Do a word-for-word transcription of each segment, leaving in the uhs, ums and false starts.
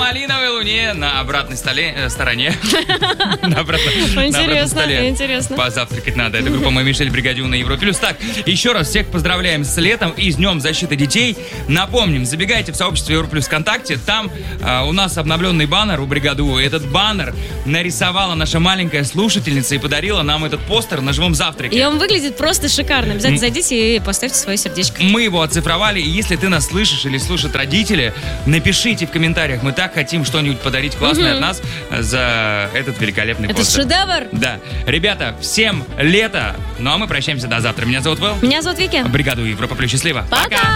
малиновой луне на обратной столе, э, стороне. На обратном столе. Интересно. Позавтракать надо. Это группа «Мы Мишель Бригадю» на Европе плюс. Так, еще раз всех поздравляем с летом и с Днем защиты детей. Напомним, забегайте в сообщество Европа плюс ВКонтакте. Там э, у нас обновленный баннер у Бригаду. Этот баннер нарисовала наша маленькая слушательница и подарила нам этот постер на живом завтраке. И он выглядит просто шикарно. Обязательно зайдите и поставьте свое сердечко. Мы его оцифровали, и если ты нас слышишь или слушают родители, напишите в комментариях. Мы так хотим что-нибудь подарить классное угу. от нас за этот великолепный Это постер. Это шедевр. Да. Ребята, всем лето. Ну а мы прощаемся до завтра. Меня зовут Вэл. Меня зовут Вики. Бригаду Европа плюс. Счастливо. Пока. Пока.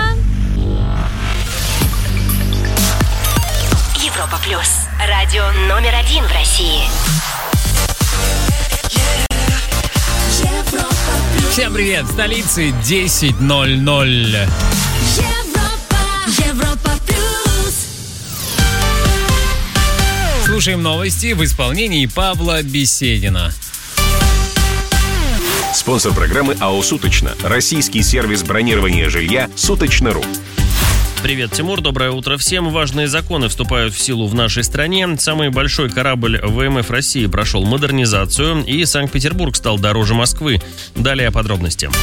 Европа плюс. Радио номер один в России. Всем привет! В столице десять ноль ноль. Европа, Европа плюс. Слушаем новости в исполнении Павла Беседина. Спонсор программы АО «Суточно». Российский сервис бронирования жилья «Суточно.ру». Привет, Тимур, доброе утро всем. Важные законы вступают в силу в нашей стране. Самый большой корабль ВМФ России прошел модернизацию, и Санкт-Петербург стал дороже Москвы. Далее подробности.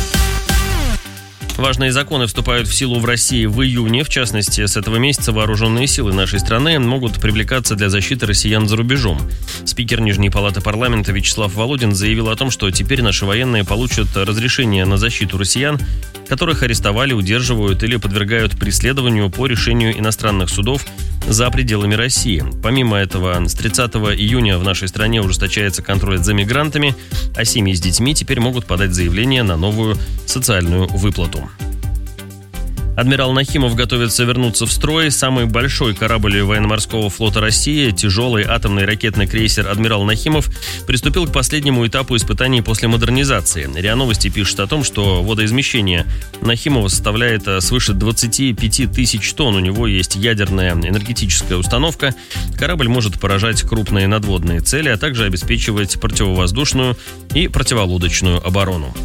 Важные законы вступают в силу в России в июне. В частности, с этого месяца вооруженные силы нашей страны могут привлекаться для защиты россиян за рубежом. Спикер Нижней палаты парламента Вячеслав Володин заявил о том, что теперь наши военные получат разрешение на защиту россиян, которых арестовали, удерживают или подвергают преследованию по решению иностранных судов за пределами России. Помимо этого, с тридцатого июня в нашей стране ужесточается контроль за мигрантами, а семьи с детьми теперь могут подать заявление на новую социальную выплату. Адмирал Нахимов готовится вернуться в строй. Самый большой корабль военно-морского флота России, тяжелый атомный ракетный крейсер «Адмирал Нахимов», приступил к последнему этапу испытаний после модернизации. РИА Новости пишет о том, что водоизмещение Нахимова составляет свыше двадцать пять тысяч тонн. У него есть ядерная энергетическая установка. Корабль может поражать крупные надводные цели, а также обеспечивать противовоздушную и противолодочную оборону.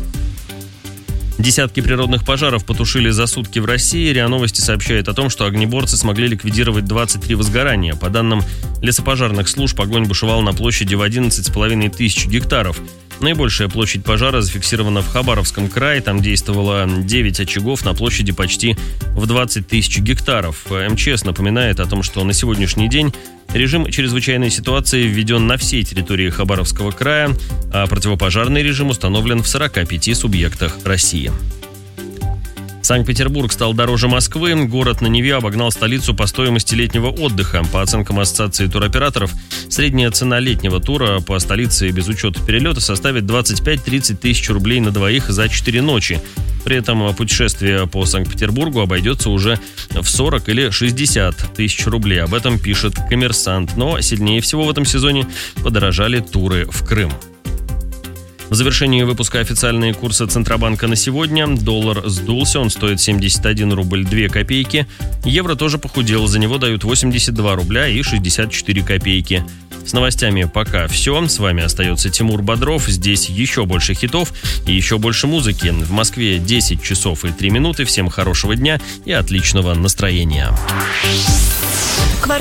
Десятки природных пожаров потушили за сутки в России. РИА Новости сообщает о том, что огнеборцы смогли ликвидировать двадцать три возгорания. По данным лесопожарных служб, огонь бушевал на площади в одиннадцать с половиной тысяч гектаров. Наибольшая площадь пожара зафиксирована в Хабаровском крае. Там действовало девять очагов на площади почти в двадцать тысяч гектаров. МЧС напоминает о том, что на сегодняшний день режим чрезвычайной ситуации введен на всей территории Хабаровского края, а противопожарный режим установлен в сорока пяти субъектах России. Санкт-Петербург стал дороже Москвы. Город на Неве обогнал столицу по стоимости летнего отдыха. По оценкам Ассоциации туроператоров, средняя цена летнего тура по столице без учета перелета составит двадцать пять - тридцать тысяч рублей на двоих за четыре ночи. При этом путешествие по Санкт-Петербургу обойдется уже в сорок или шестьдесят тысяч рублей. Об этом пишет «Коммерсант». Но сильнее всего в этом сезоне подорожали туры в Крым. В завершении выпуска официальные курсы Центробанка на сегодня. Доллар сдулся, он стоит семьдесят один рубль две копейки. Евро тоже похудел, за него дают восемьдесят два рубля и шестьдесят четыре копейки. С новостями пока все. С вами остается Тимур Бодров. Здесь еще больше хитов и еще больше музыки. В Москве десять часов и три минуты. Всем хорошего дня и отличного настроения.